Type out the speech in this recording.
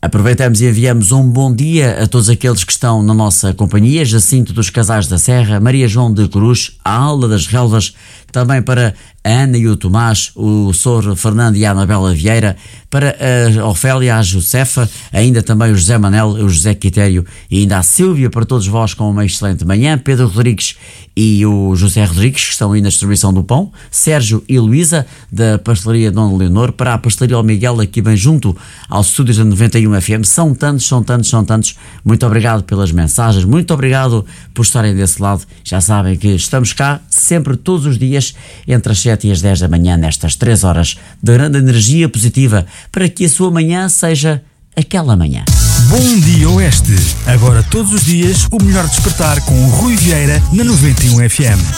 Aproveitamos e enviamos um bom dia a todos aqueles que estão na nossa companhia: Jacinto dos Casais da Serra, Maria João de Cruz, a Alda das Relvas, também para a Ana e o Tomás, o Sr. Fernando e a Anabela Vieira, para a Ofélia, a Josefa, ainda também o José Manel, o José Quitério e ainda a Sílvia, para todos vós com uma excelente manhã, Pedro Rodrigues e o José Rodrigues, que estão aí na distribuição do pão, Sérgio e Luísa, da Pastelaria Dona Leonor, para a Pastelaria Miguel, aqui bem junto aos estúdios da 91 FM. São tantos. Muito obrigado pelas mensagens, muito obrigado por estarem desse lado. Já sabem que estamos cá sempre, todos os dias, entre as 7 e as 10 da manhã, nestas 3 horas de grande energia positiva, para que a sua manhã seja aquela manhã. Bom dia Oeste. Agora todos os dias o melhor despertar com o Rui Vieira na 91 FM.